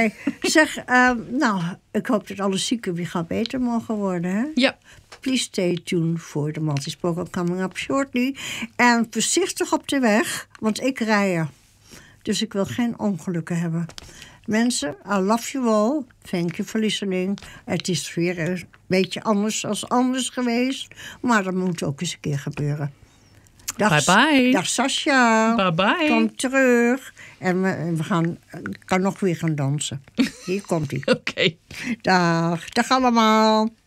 Oké. Zeg, ik hoop dat alle zieken weer gaan beter mogen worden. Hè? Ja. Please stay tuned voor de Multispoken Coming Up Shortly. En voorzichtig op de weg, want ik rij er. Dus ik wil geen ongelukken hebben. Mensen, I love you all. Thank you for listening. Het is weer een beetje anders geweest. Maar dat moet ook eens een keer gebeuren. Bye bye. Dag Sascha. Bye bye. Kom terug. En ik kan nog weer gaan dansen. Hier komt ie. Oké. Dag allemaal.